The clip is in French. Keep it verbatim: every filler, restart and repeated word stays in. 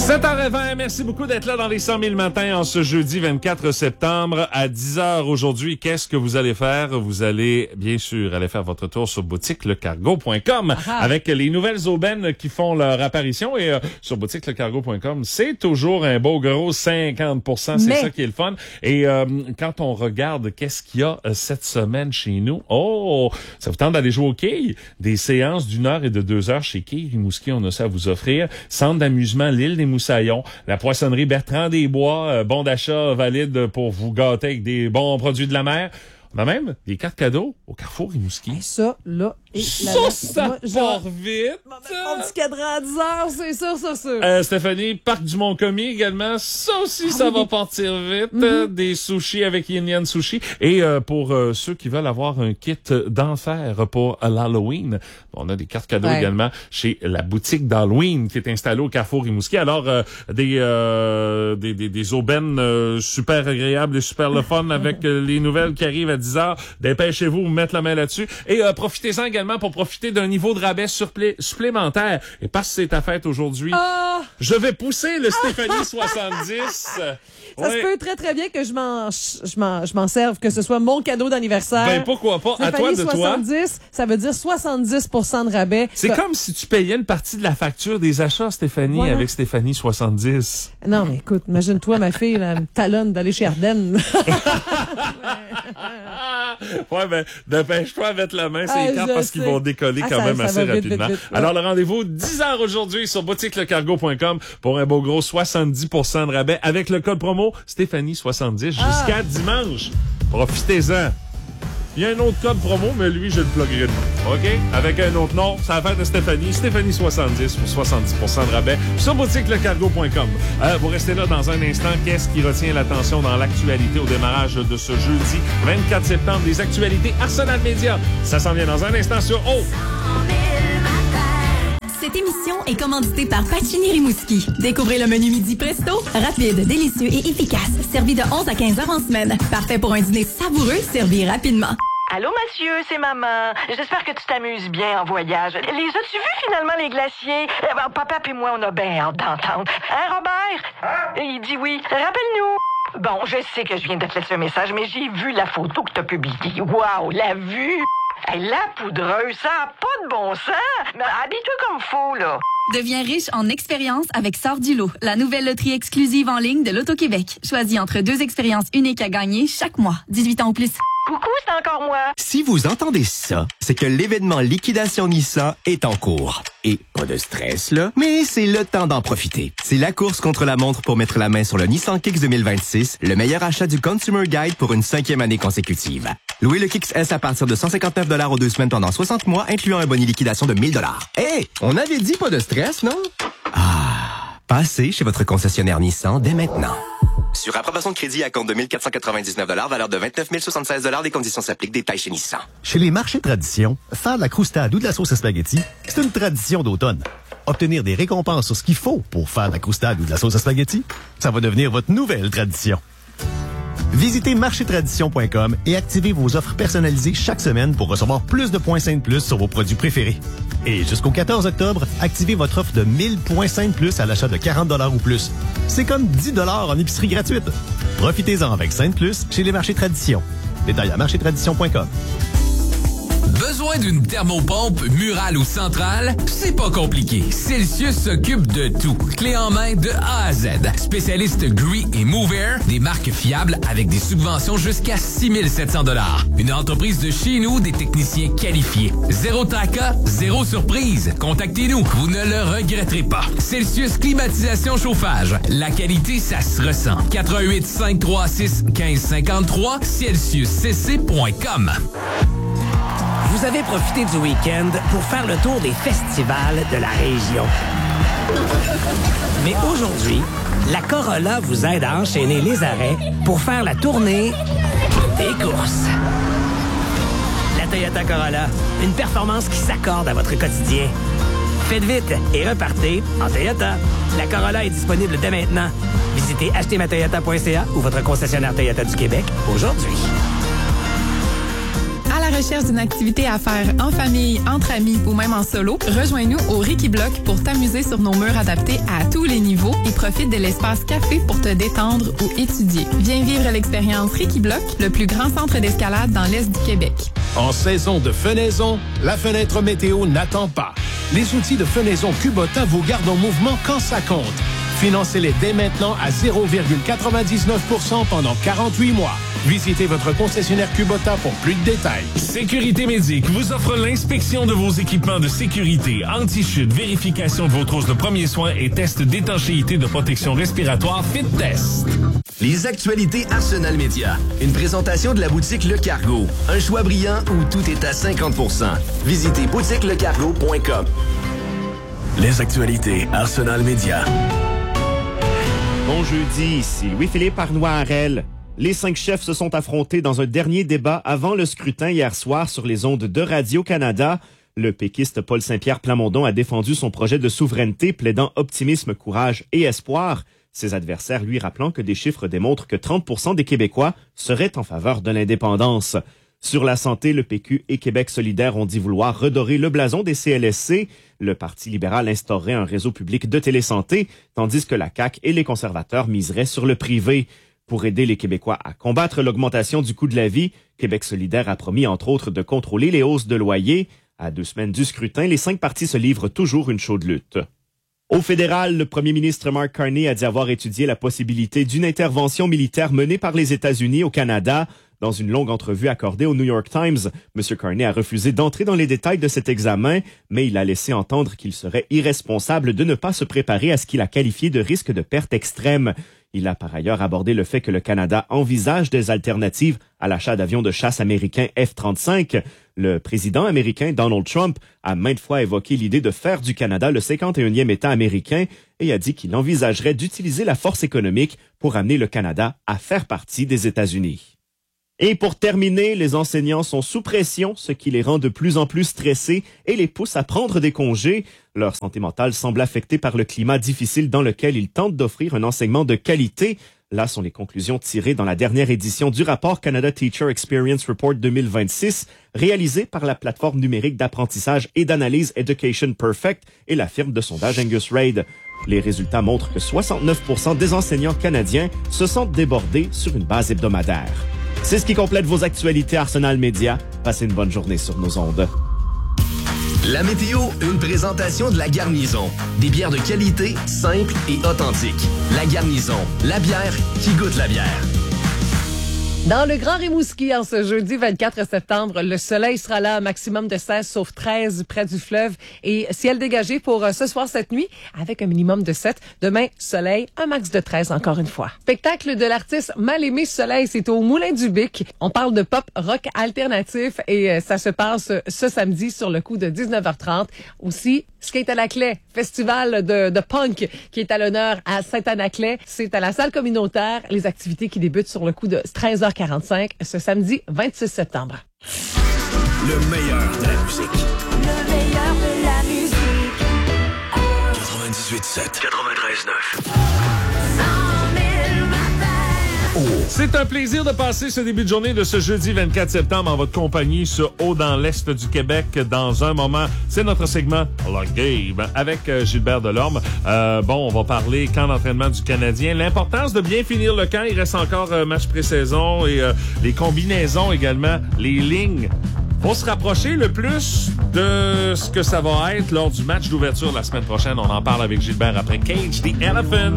sept heures vingt, merci beaucoup d'être là dans les cent mille matins en ce jeudi vingt-quatre septembre à dix heures aujourd'hui. Qu'est-ce que vous allez faire? Vous allez, bien sûr, aller faire votre tour sur boutique le cargo point com avec les nouvelles aubaines qui font leur apparition. Et euh, sur boutique le cargo point com, c'est toujours un beau gros cinquante pour cent. C'est Mais... ça qui est le fun. Et euh, quand on regarde qu'est-ce qu'il y a euh, cette semaine chez nous, oh, ça vous tente d'aller jouer au quai? Des séances d'une heure et de deux heures chez Quai Rimouski, on a ça à vous offrir. Centre d'amusement L'Île des Moussaillons, la poissonnerie Bertrand des Bois, euh, bon d'achat valide pour vous gâter avec des bons produits de la mer. On a même des cartes cadeaux au Carrefour Rimouski. Ça, là, et ça, la, ça moi, part vite. Mon petit cadran à dix heures, c'est sûr, c'est sûr. Euh, Stéphanie, Parc du Mont-Commis également. Ça aussi, ah, ça oui. va partir vite. Mm-hmm. Des sushis avec Yin Yan Sushi. Et euh, pour euh, ceux qui veulent avoir un kit d'enfer pour l'Halloween, on a des cartes cadeaux ouais. également chez la boutique d'Halloween qui est installée au Carrefour Rimouski. Alors, euh, des, euh, des, des, des aubaines euh, super agréables et super le fun avec euh, les nouvelles qui arrivent à dix heures. Dépêchez-vous, vous mettre la main là-dessus. Et euh, profitez-en également pour profiter d'un niveau de rabais supplé- supplémentaire. Et parce que c'est ta fête aujourd'hui, oh. je vais pousser le Stéphanie soixante-dix. Ça ouais. se peut très, très bien que je m'en, je m'en, je m'en serve, que ce soit mon cadeau d'anniversaire. Ben, pourquoi pas? Stéphanie, à toi de soixante-dix, toi. Ça veut dire soixante-dix pour cent de rabais. C'est bah. comme si tu payais une partie de la facture des achats, Stéphanie, voilà. avec Stéphanie soixante-dix. Non, mais écoute, imagine-toi, ma fille, elle me talonne d'aller chez Ardennes. Ouais, ben, dépêche-toi à mettre la main, c'est ah, cartes parce sais. qu'ils vont décoller ah, quand ça, même ça assez vite, rapidement. Vite, vite, Alors, le rendez-vous, dix heures aujourd'hui sur boutique le cargo point com pour un beau gros soixante-dix pour cent de rabais avec le code promo Stéphanie soixante-dix ah. jusqu'à dimanche. Profitez-en. Il y a un autre code promo, mais lui, je le pluggerai demain. OK? Avec un autre nom, ça va faire de Stéphanie. Stéphanie soixante-dix pour soixante-dix pour cent de rabais sur boutique le cargo point com. Euh, vous restez là dans un instant. Qu'est-ce qui retient l'attention dans l'actualité au démarrage de ce jeudi vingt-quatre septembre? Des actualités Arsenal Média. Ça s'en vient dans un instant sur O. Cette émission est commanditée par Pacini Rimouski. Découvrez le menu midi presto, rapide, délicieux et efficace. Servi de onze à quinze heures en semaine. Parfait pour un dîner savoureux, servi rapidement. Allô, monsieur, c'est maman. J'espère que tu t'amuses bien en voyage. Les as-tu vus, finalement, les glaciers? Eh ben, papa et moi, on a bien hâte d'entendre. Hein, Robert? Hein? Il dit oui. Rappelle-nous. Bon, je sais que je viens de te laisser un message, mais j'ai vu la photo que t'as publiée. Wow, la vue! Hey, la poudreuse, ça n'a pas de bon sens! Mais habille-toi comme faut, là! Deviens riche en expérience avec Sort du lot, la nouvelle loterie exclusive en ligne de l'Auto-Québec. Choisis entre deux expériences uniques à gagner chaque mois. dix-huit ans ou plus. Coucou, c'est encore moi. Si vous entendez ça, c'est que l'événement Liquidation Nissan est en cours. Et pas de stress, là, mais c'est le temps d'en profiter. C'est la course contre la montre pour mettre la main sur le Nissan Kicks deux mille vingt-six, le meilleur achat du Consumer Guide pour une cinquième année consécutive. Louez le Kicks S à partir de cent cinquante-neuf dollars aux deux semaines pendant soixante mois, incluant un bonus liquidation de mille dollars. Hé, hey, on avait dit pas de stress, non? Ah, passez chez votre concessionnaire Nissan dès maintenant. Sur approbation de crédit à compte de mille quatre cent quatre-vingt-dix-neuf dollars, valeur de vingt-neuf mille soixante-seize dollars, des conditions s'appliquent, détails chez Nissan. Chez les marchés tradition, faire de la croustade ou de la sauce à spaghetti, c'est une tradition d'automne. Obtenir des récompenses sur ce qu'il faut pour faire de la croustade ou de la sauce à spaghetti, ça va devenir votre nouvelle tradition. Visitez marché tradition point com et activez vos offres personnalisées chaque semaine pour recevoir plus de points Saint Plus sur vos produits préférés. Et jusqu'au quatorze octobre, activez votre offre de mille points Saint Plus à l'achat de quarante dollars ou plus. C'est comme dix dollars en épicerie gratuite. Profitez-en avec Saint Plus chez les marchés tradition. Détail à marché tradition point com. Besoin d'une thermopompe murale ou centrale? C'est pas compliqué. Celsius s'occupe de tout. Clé en main de A à Z. Spécialiste Gree et Move Air, des marques fiables avec des subventions jusqu'à six mille sept cents dollars. Une entreprise de chez nous, des techniciens qualifiés. Zéro tracas, zéro surprise. Contactez-nous, vous ne le regretterez pas. Celsius Climatisation Chauffage. La qualité, ça se ressent. quatre un huit, cinq trois six, un cinq cinq trois, celsius c c point com. Vous avez profité du week-end pour faire le tour des festivals de la région. Mais aujourd'hui, la Corolla vous aide à enchaîner les arrêts pour faire la tournée des courses. La Toyota Corolla, une performance qui s'accorde à votre quotidien. Faites vite et repartez en Toyota. La Corolla est disponible dès maintenant. Visitez acheter ma toyota point c a ou votre concessionnaire Toyota du Québec aujourd'hui. recherche d'une activité à faire en famille, entre amis ou même en solo, rejoins-nous au Ricky Block pour t'amuser sur nos murs adaptés à tous les niveaux et profite de l'espace café pour te détendre ou étudier. Viens vivre l'expérience Ricky Block, le plus grand centre d'escalade dans l'Est du Québec. En saison de fenaison, la fenêtre météo n'attend pas. Les outils de fenaison Kubota vous gardent en mouvement quand ça compte. Financez-les dès maintenant à zéro virgule quatre-vingt-dix-neuf pour cent pendant quarante-huit mois. Visitez votre concessionnaire Kubota pour plus de détails. Sécurité Médic vous offre l'inspection de vos équipements de sécurité, anti-chute, vérification de vos trousses de premiers soins et test d'étanchéité de protection respiratoire Fit Test. Les actualités Arsenal Média. Une présentation de la boutique Le Cargo. Un choix brillant où tout est à cinquante pour cent. Visitez boutique le cargo point com. Les actualités Arsenal Média. Bon jeudi, ici Louis-Philippe Arnois-Harel. Les cinq chefs se sont affrontés dans un dernier débat avant le scrutin hier soir sur les ondes de Radio-Canada. Le péquiste Paul Saint-Pierre Plamondon a défendu son projet de souveraineté, plaidant optimisme, courage et espoir. Ses adversaires lui rappelant que des chiffres démontrent que trente pour cent des Québécois seraient en faveur de l'indépendance. Sur la santé, le P Q et Québec solidaire ont dit vouloir redorer le blason des C L S C. Le Parti libéral instaurerait un réseau public de télésanté, tandis que la C A Q et les conservateurs miseraient sur le privé. Pour aider les Québécois à combattre l'augmentation du coût de la vie, Québec solidaire a promis entre autres de contrôler les hausses de loyers. À deux semaines du scrutin, les cinq partis se livrent toujours une chaude lutte. Au fédéral, le premier ministre Mark Carney a dit avoir étudié la possibilité d'une intervention militaire menée par les États-Unis au Canada. Dans une longue entrevue accordée au New York Times, M. Carney a refusé d'entrer dans les détails de cet examen, mais il a laissé entendre qu'il serait irresponsable de ne pas se préparer à ce qu'il a qualifié de risque de perte extrême. Il a par ailleurs abordé le fait que le Canada envisage des alternatives à l'achat d'avions de chasse américains F trente-cinq. Le président américain Donald Trump a maintes fois évoqué l'idée de faire du Canada le cinquante et unième État américain et a dit qu'il envisagerait d'utiliser la force économique pour amener le Canada à faire partie des États-Unis. Et pour terminer, les enseignants sont sous pression, ce qui les rend de plus en plus stressés et les pousse à prendre des congés. Leur santé mentale semble affectée par le climat difficile dans lequel ils tentent d'offrir un enseignement de qualité. Là sont les conclusions tirées dans la dernière édition du rapport Canada Teacher Experience Report deux mille vingt-six, réalisé par la plateforme numérique d'apprentissage et d'analyse Education Perfect et la firme de sondage Angus Reid. Les résultats montrent que soixante-neuf pour cent des enseignants canadiens se sentent débordés sur une base hebdomadaire. C'est ce qui complète vos actualités Arsenal Média. Passez une bonne journée sur nos ondes. La météo, une présentation de La Garnison. Des bières de qualité, simples et authentiques. La Garnison, la bière qui goûte la bière. Dans le Grand Rimouski, en ce jeudi vingt-quatre septembre, le soleil sera là, un maximum de seize, sauf treize près du fleuve. Et ciel dégagé pour ce soir, cette nuit, avec un minimum de sept. Demain, soleil, un max de treize, encore une fois. Spectacle de l'artiste Mal-Aimé Soleil, c'est au Moulin du Bic. On parle de pop rock alternatif et ça se passe ce samedi sur le coup de dix-neuf heures trente. Aussi, Skate à la Clé, festival de, de punk qui est à l'honneur à Saint-Anaclet. C'est à la salle communautaire. Les activités qui débutent sur le coup de treize heures quarante-cinq ce samedi vingt-six septembre. Le meilleur de la musique. Le meilleur de la musique. quatre-vingt-dix-huit sept. quatre-vingt-treize neuf. C'est un plaisir de passer ce début de journée de ce jeudi vingt-quatre septembre en votre compagnie sur Haut dans l'Est du Québec. Dans un moment, c'est notre segment Le Game avec Gilbert Delorme. Euh, bon, on va parler camp d'entraînement du Canadien. L'importance de bien finir le camp. Il reste encore un match pré-saison et euh, les combinaisons également, les lignes. Faut se rapprocher le plus de ce que ça va être lors du match d'ouverture la semaine prochaine. On en parle avec Gilbert après Cage the Elephant.